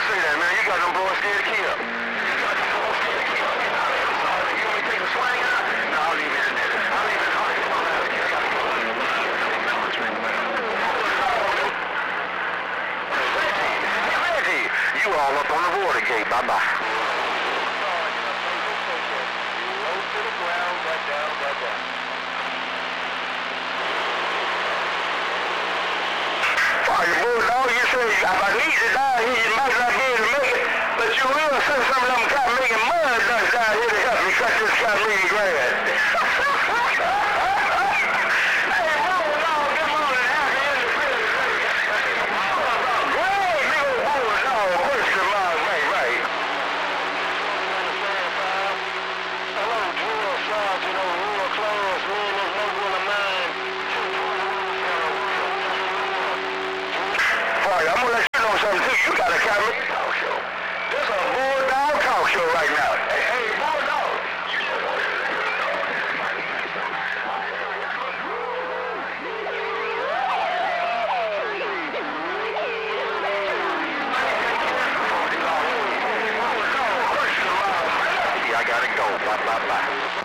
say that, man. You got them boys scared to kill. You got them boys scared to kill. You want me to take a swing out? No, I'll leave it in there. I'll leave it in there. Reggie, you all up on the water gate. Bye-bye. To the ground, got down. Fire Bulldog, you say if I need to die here, you might not be able to make it, but you will send some of them cotton making mud ducks down here to help me cut this cotton making grass. Hey, Bulldog, come on and have me in the prison. Great big old Bulldog, what's the mouth? Right. Hello, drill sergeant on real class, man, there's no one of mine. I'm gonna let you know something too. You got a camera talk show. This is a Bulldog talk show right now. Hey, Bulldog. I gotta go. Bye.